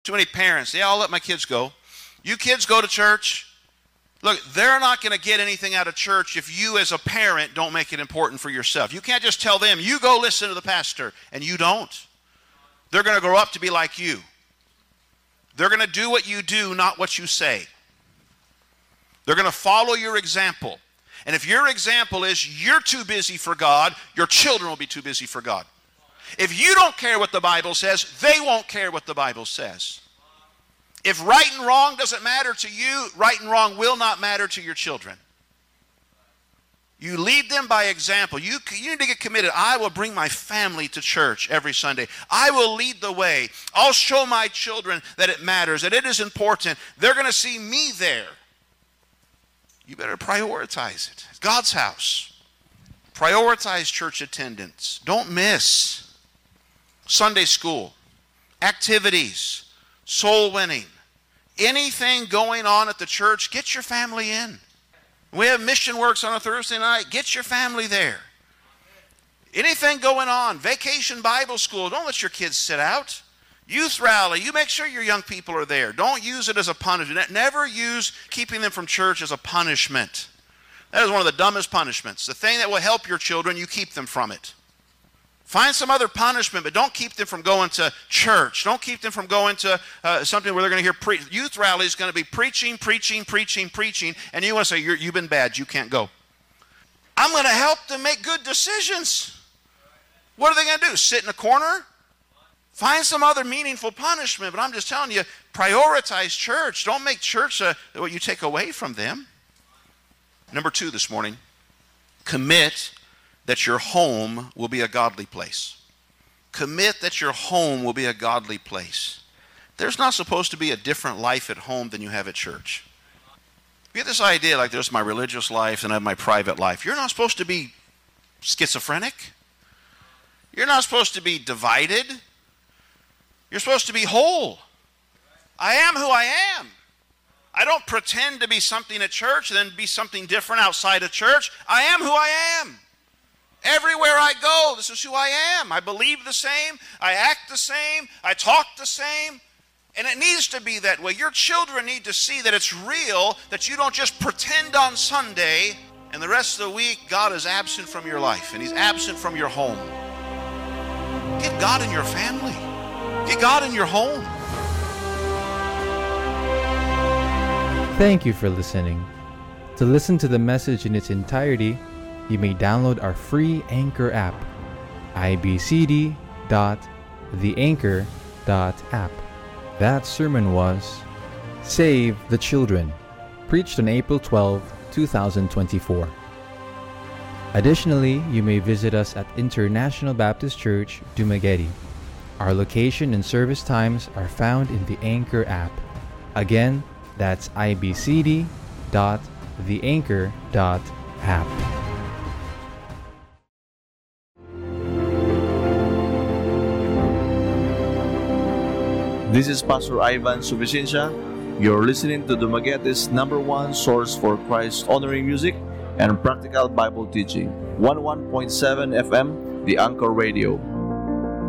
Too many parents, yeah, I'll let my kids go. You kids go to church. Look, they're not going to get anything out of church if you as a parent don't make it important for yourself. You can't just tell them, you go listen to the pastor, and you don't. They're going to grow up to be like you. They're going to do what you do, not what you say. They're going to follow your example. And if your example is you're too busy for God, your children will be too busy for God. If you don't care what the Bible says, they won't care what the Bible says. If right and wrong doesn't matter to you, right and wrong will not matter to your children. You lead them by example. You need to get committed. I will bring my family to church every Sunday. I will lead the way. I'll show my children that it matters, that it is important. They're going to see me there. You better prioritize it. It's God's house. Prioritize church attendance. Don't miss Sunday school, activities, soul winning, anything going on at the church, get your family in. We have Mission Works on a Thursday night. Get your family there. Anything going on, vacation Bible school, don't let your kids sit out. Youth rally, you make sure your young people are there. Don't use it as a punishment. Never use keeping them from church as a punishment. That is one of the dumbest punishments. The thing that will help your children, you keep them from it. Find some other punishment, but don't keep them from going to church. Don't keep them from going to something where they're going to hear youth rally is going to be preaching, and you want to say, you've been bad, you can't go. I'm going to help them make good decisions. What are they going to do? Sit in a corner? Find some other meaningful punishment, but I'm just telling you, prioritize church. Don't make church what you take away from them. Number 2 this morning, commit that your home will be a godly place. Commit that your home will be a godly place. There's not supposed to be a different life at home than you have at church. You get this idea like there's my religious life and I have my private life. You're not supposed to be schizophrenic. You're not supposed to be divided. You're supposed to be whole. I am who I am. I don't pretend to be something at church and then be something different outside of church. I am who I am. Everywhere I go, this is who I am. I believe the same. I act the same. I talk the same. And it needs to be that way. Your children need to see that it's real, that you don't just pretend on Sunday and the rest of the week God is absent from your life and He's absent from your home. Get God in your family. Get God in your home. Thank you for listening. To listen to the message in its entirety, you may download our free Anchor app, ibcd.theanchor.app. That sermon was Save the Children, preached on April 12, 2024. Additionally, you may visit us at International Baptist Church, Dumaguete. Our location and service times are found in the Anchor app. Again, that's ibcd.theanchor.app. This is Pastor Ivan Suficiencia. You're listening to Dumaguete's #1 source for Christ-honoring music and practical Bible teaching. 11.7 FM, The Anchor Radio.